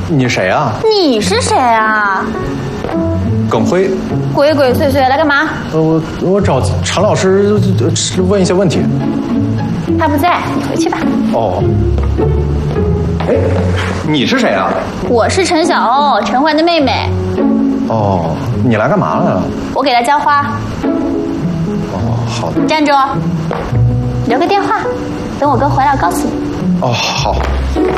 你谁啊？ 你是谁啊？ 耿辉。 鬼鬼祟祟来干嘛？ 我找陈老师问一些问题。 他不在，你回去吧。 哦。哎，你是谁啊？ 我是陈小欧，陈欢的妹妹。 哦，你来干嘛来了？ 我给她浇花。 哦，好的。 站住，留个电话，等我哥回来我告诉你。 哦，好。